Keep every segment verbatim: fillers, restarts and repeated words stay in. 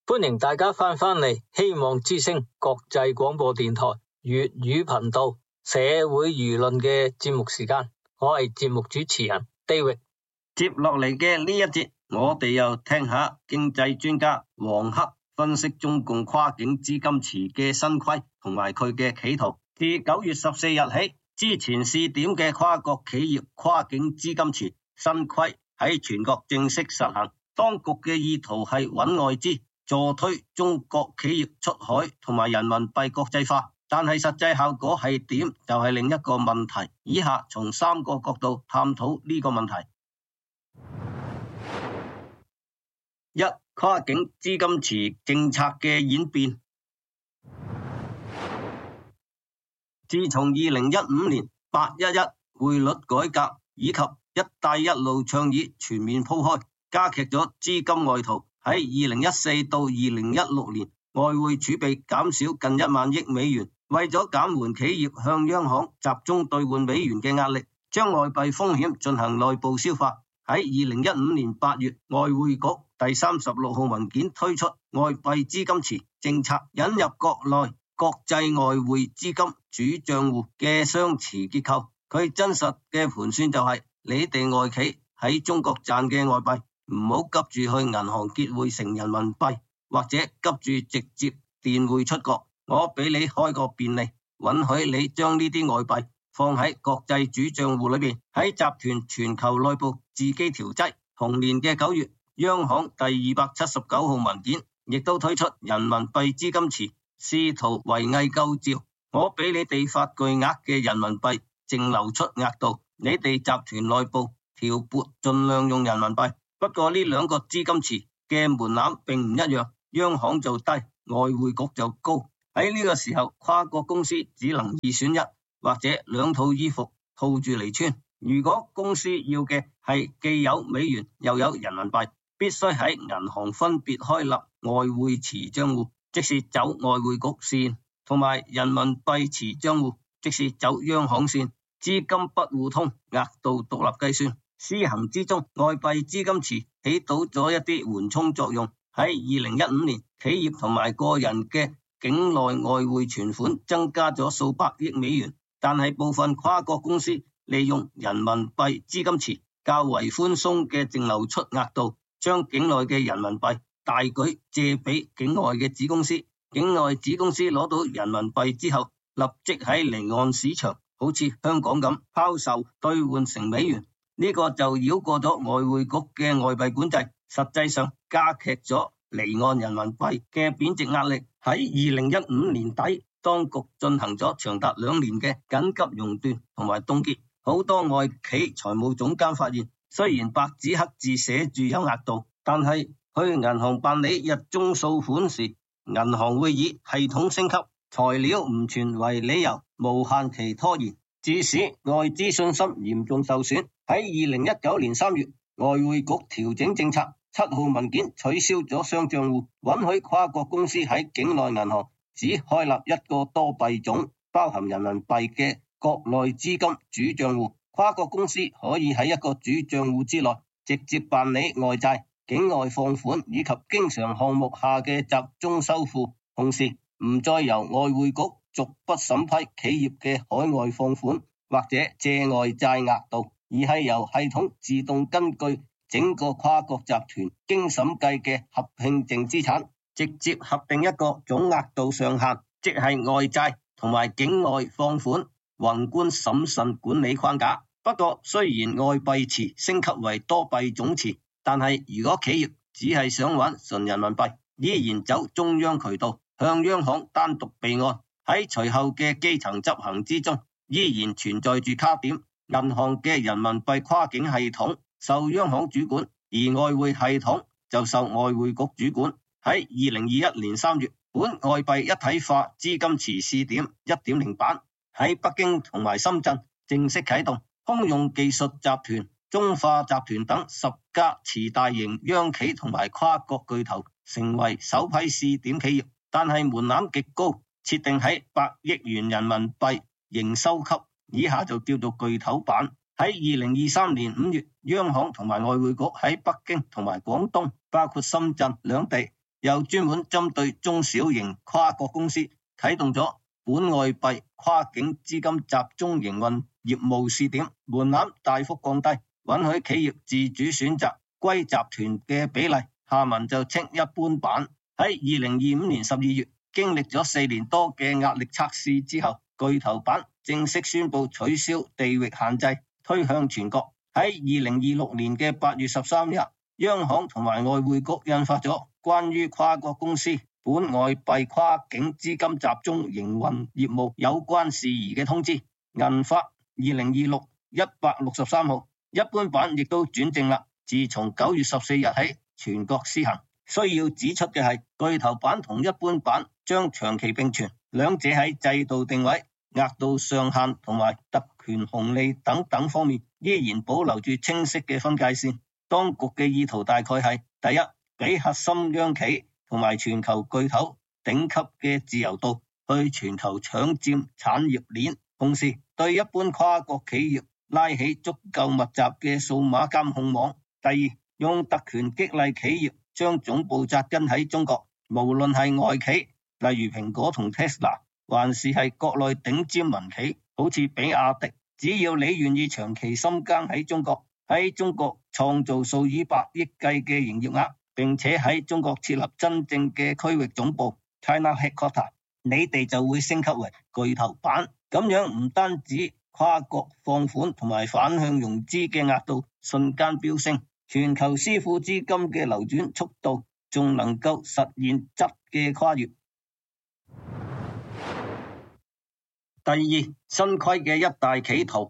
歡迎大家翻返嚟希望之聲國際廣播電台粵語頻道社會輿論嘅節目時間，我係節目主持人 David。 接落嚟嘅呢一節，我哋又聽下經濟專家黃克分析中共跨境資金池嘅新規同埋佢嘅企圖。自九月十四日起，之前試點嘅跨國企業跨境資金池新規喺全國正式實行。當局嘅意圖係穩外資，助推中國企業出海同埋人民幣國際化，但係實際效果係點就係另一個問題。以下從三個角度探討呢個問題。一、跨境資金池政策嘅演變。自從二零一五年八一一匯率改革以及一帶一路倡議全面鋪開，加劇咗資金外逃。喺二零一四到二零一六年，外匯儲備減少近一萬億美元。為咗減緩企業向央行集中兌換美元嘅壓力，將外幣風險進行內部消化。喺二零一五年八月，外匯局第三十六號文件推出外幣資金池政策，引入國內國際外匯資金主賬戶嘅雙池結構。佢真實嘅盤算就係、是，你哋外企喺中國賺嘅外幣，唔好急住去銀行結匯成人民幣，或者急住直接電匯出國。我俾你開個便利，允許你將呢啲外幣放喺國際主賬戶裏邊，喺集團全球內部自己調劑。同年嘅九月，央行第二百七十九號文件亦都推出人民幣資金池，試圖圍魏救趙。我俾你哋發巨額嘅人民幣淨流出額度，你哋集團內部調撥盡量用人民幣。不過呢兩個資金池嘅門檻並唔一樣，央行就低，外匯局就高。喺呢個時候，跨國公司只能二選一，或者兩套衣服套住嚟穿。如果公司要嘅係既有美元又有人民幣，必須喺銀行分別開立外匯池賬戶，即是走外匯局線，同埋人民幣池賬戶，即是走央行線，資金不互通，額度獨立計算。施行之中，外幣資金池起到咗一啲緩衝作用。喺二零一五年，企業同埋個人嘅境內外匯存款增加咗數百億美元，但係部分跨國公司利用人民幣資金池較為寬鬆嘅淨流出額度，將境內嘅人民幣大舉借俾境外嘅子公司。境外子公司攞到人民幣之後，立即喺離岸市場，好似香港咁拋售兌換成美元。呢個就繞過咗外匯局嘅外幣管制，實際上加劇咗離岸人民幣嘅貶值壓力。喺二零一五年底，當局進行咗長達兩年嘅緊急熔斷同埋凍結。好多外企財務總監發現，雖然白紙黑字寫住有額度，但係去銀行辦理日中掃款時，銀行會以系統升級、材料唔全為理由，無限期拖延，致使外資信心嚴重受損。喺二零一九年三月，外匯局調整政策，七號文件取消咗雙賬戶，允許跨國公司喺境內銀行只開立一個多幣種，包含人民幣嘅國內資金主賬戶。跨國公司可以喺一個主賬戶之內直接辦理外債、境外放款以及經常項目下嘅集中收付，同時唔再由外匯局逐筆審批企業嘅海外放款或者借外債額度，而係由系統自動根據整個跨國集團經審計嘅合併淨資產，直接核定一個總額度上限，即係外債同埋境外放款宏觀審慎管理框架。不過雖然外幣池升級為多幣種池，但係如果企業只係想玩純人民幣，依然走中央渠道向央行單獨備案，喺隨後嘅基層執行之中，依然存在住卡點。銀行嘅人民幣跨境系統受央行主管，而外匯系統就受外匯局主管。喺二零二一年三月，本外幣一體化資金池試點 一點零 版喺北京同埋深圳正式啟動，通用技術集團、中化集團等十家次大型央企同埋跨國巨頭成為首批試點企業，但係門檻極高，設定喺百億元人民幣營收級，以下就叫做巨頭版。喺二零二三年五月，央行同埋外匯局喺北京同埋廣東，包括深圳兩地， 又專門針對中小型跨國公司啟動咗本外幣跨境資金集中營運業務試點，門檻大幅降低，允許企業自主選擇歸集團嘅比例。下文就稱一般版。喺二零二五年十二月，經歷咗四年多嘅壓力測試之後，巨頭版正式宣布取消地域限制，推向全國。喺二零二六年嘅八月十三日，央行同埋外匯局印發咗關於跨國公司本外幣跨境資金集中營運業務有關事宜嘅通知，印發二零二六一百六十三號，一般版亦都轉正啦。自從九月十四日起全國施行。需要指出嘅係，巨頭版同一般版將長期並存，兩者喺制度定位、額度上限同埋特權紅利等等方面依然保留住清晰嘅分界線。當局嘅意圖大概係：第一，俾核心央企同埋全球巨頭頂級嘅自由度去全球搶佔產業鏈，同時對一般跨國企業拉起足夠密集嘅數碼監控網。第二，用特權激勵企業將總部紮根喺中國，無論係外企，例如蘋果同 Tesla， 還是係國內頂尖民企，好似比亞迪，只要你願意長期深耕喺中國，喺中國創造數以百億計嘅營業額，並且喺中國設立真正嘅區域總部 China Headquarter， 你哋就會升級為巨頭版。咁樣唔單止跨國放款同埋反向融資嘅額度瞬間飆升，全球師傅資金嘅流轉速度仲能夠實現質嘅跨越。第二，新規嘅一大企圖。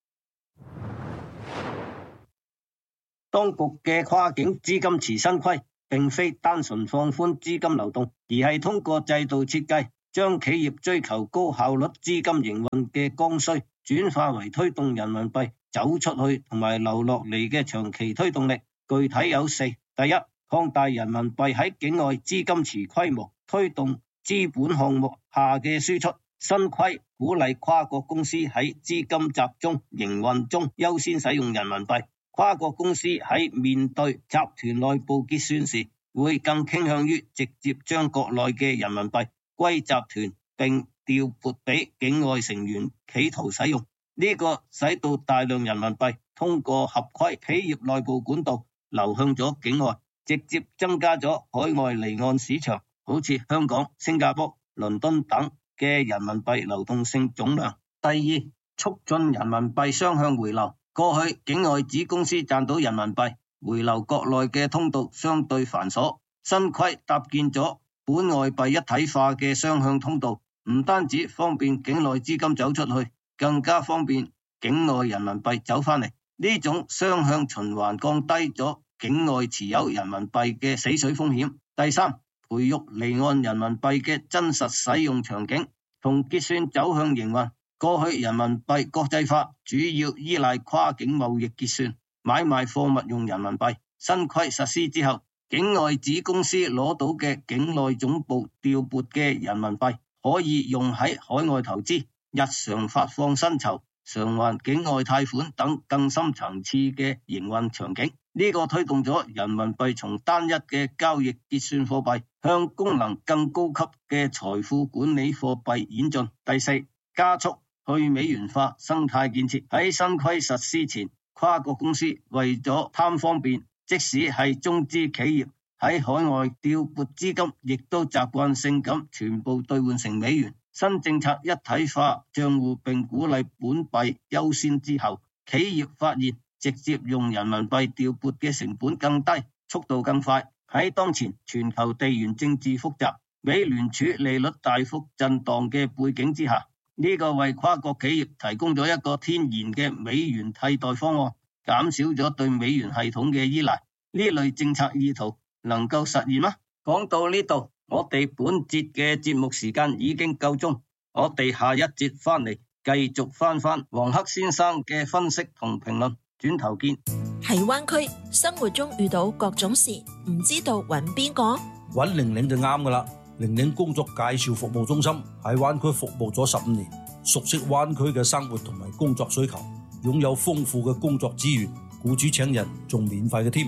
當局嘅跨境資金池新規並非單純放寬資金流動，而係通過制度設計，將企業追求高效率資金營運嘅剛需轉化為推動人民幣走出去同埋流落嚟嘅長期推動力。具體有四：第一，擴大人民幣喺境外資金池規模，推動資本項目下嘅輸出。新規鼓勵跨國公司喺資金集中營運中優先使用人民幣。跨國公司喺面對集團內部結算時，會更傾向於直接將國內嘅人民幣歸集團並調撥俾境外成員企圖使用。呢、這個使到大量人民幣通過合規企業內部管道流向咗境外，直接增加咗海外離岸市場，好似香港、新加坡、倫敦等嘅人民幣流動性總量。第二，促進人民幣雙向回流。過去境外子公司賺到人民幣回流國內嘅通道相對繁瑣，新規搭建咗本外幣一體化嘅雙向通道，唔單止方便境內資金走出去，更加方便境外人民幣走翻嚟。呢種雙向循環降低咗境外持有人民幣嘅死水風險。第三，培育離岸人民幣嘅真實使用場景，同結算走向營運。過去人民幣國際化主要依賴跨境貿易結算，買賣貨物用人民幣。新規實施之後，境外子公司攞到嘅境內總部調撥嘅人民幣可以用喺海外投資、日常發放薪酬、償還境外貸款等更深層次嘅營運場景。呢個推動咗人民幣從單一嘅交易結算貨幣向功能更高級嘅財富管理貨幣演進。第四，加速去美元化生態建設。喺新規實施前，跨國公司為咗貪方便，即使係中資企業喺海外調撥資金，亦都習慣性咁全部兌換成美元。新政策一體化賬戶並鼓勵本幣優先之後，企業發現直接用人民幣調撥嘅成本更低，速度更快。喺當前全球地緣政治複雜、美聯儲利率大幅震盪嘅背景之下，呢個為跨國企業提供咗一個天然嘅美元替代方案，減少咗對美元系統嘅依賴。呢類政策意圖能夠實現嗎？講到呢度，我哋本節嘅節目時間已經夠鐘，我哋下一節翻嚟繼續翻翻黃克先生嘅分析同評論，轉頭見。 喺灣區生活中遇到各種事，唔知道揾邊個？ 揾玲玲就啱噶啦。玲玲工作介紹服務中心喺灣區服務咗十五年，熟悉灣區嘅生活同埋工作需求，擁有豐富嘅工作資源，僱主請人仲免費嘅添。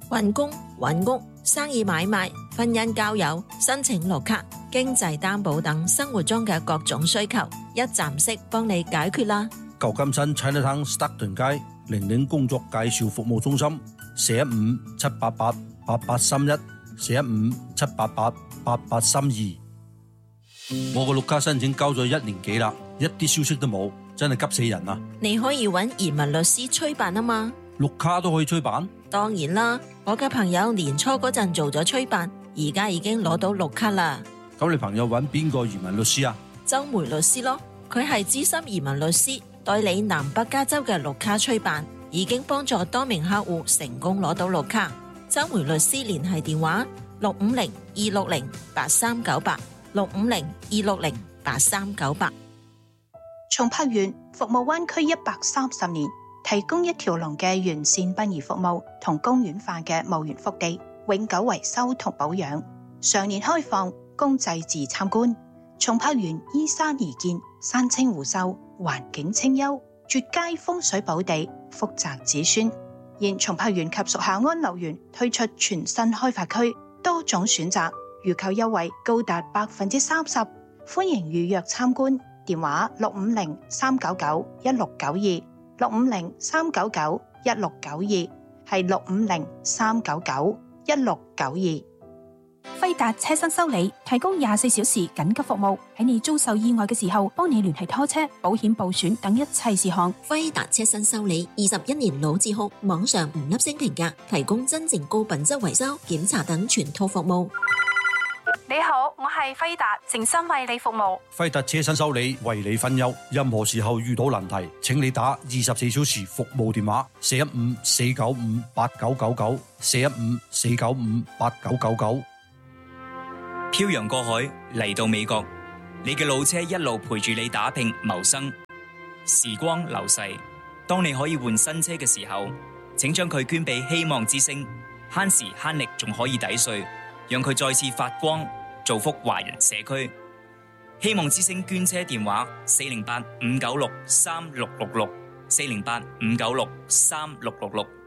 揾工、揾屋、生意買賣、婚姻交友、申請綠卡、經濟擔保等生活中嘅各種需求，一站式幫你解決啦。 舊金山 Chinatown Stockton 街零零工作介紹服務中心，四一五七八八八八三一，四一五七八八八八三二。我個綠卡申請交咗一年幾啦，一啲消息都冇，真係急死人啊！ 你可以揾移民律師催辦啊嘛。 綠卡都可以催辦？ 當然啦，我嘅朋友年初嗰陣做咗催辦，而家已經攞到綠卡啦。 咁你朋友揾邊個移民律師啊？ 周梅律師咯，佢係資深移民律師，代理南北加州嘅綠卡催辦，已經幫助多名客戶成功攞到綠卡。周梅律師聯繫電話六五零二六零八三九八，六五零二六零八三九八。 松柏園服務灣區一百三十年，提供一條龍嘅完善殯儀服務同公園化嘅墓園福地，永久維修同保養，常年開放供祭祀參觀。松柏園依山而建，山清湖秀，環境清幽，絕佳風水寶地，福澤子孫。現松柏園及屬下安樂園推出全新開發區，多種選擇，預購優惠高達百分之三十，歡迎預約參觀。電話六五零三九九一六九二，六五零三九九一六九二，係六五零三九九一六九二。 輝達車身修理提供廿四小時緊急服務，喺你遭受意外嘅時候，幫你聯繫拖車、保險報損等一切事項。 輝達車身修理二十一年老字號，網上五粒星評價，提供真正高品質維修、檢查等全套服務。 你好，我係輝達，誠心為你服務。 輝達車身修理為你分憂，任何時候遇到難題，請你打二十四小時服務電話四一五四九五八九九九，四一五四九五八九九九。 漂洋過海嚟到美國，你嘅老車一路陪住你打拼謀生。時光流逝，當你可以換新車嘅時候，請將佢捐俾希望之星，慳時慳力仲可以抵稅，讓佢再次發光，造福華人社區。希望之星捐車電話四零八五九六三六六六，四零八五九六三六六六。